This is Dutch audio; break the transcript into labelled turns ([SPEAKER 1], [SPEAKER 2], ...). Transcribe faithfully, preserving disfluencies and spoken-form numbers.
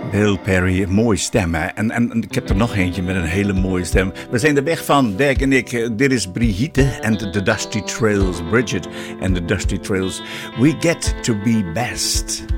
[SPEAKER 1] Bill Perry, mooie stem hè. En, en, en ik heb er nog eentje met een hele mooie stem. We zijn de weg van, Dirk en ik. Dit is Brigitte en de Dusty Trails. Bridget en de Dusty Trails. We get to be best.